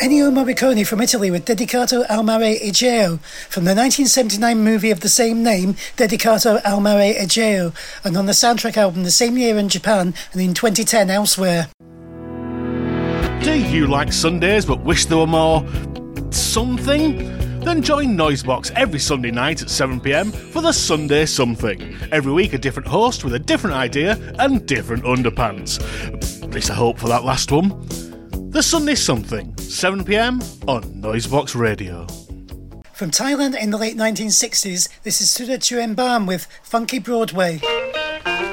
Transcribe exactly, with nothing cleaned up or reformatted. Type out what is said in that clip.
Ennio Morricone from Italy with Dedicato al Mare Egeo from the nineteen seventy-nine movie of the same name, Dedicato al Mare Egeo, and on the soundtrack album the same year in Japan and in twenty ten elsewhere. Do you like Sundays but wish there were more something? Then join Noisebox every Sunday night at seven p m for the Sunday Something. Every week a different host with a different idea and different underpants. At least I hope for that last one. The Sunday Something, seven p m on Noisebox Radio. From Thailand in the late nineteen sixties, this is Suda Chuenban with Funky Broadway.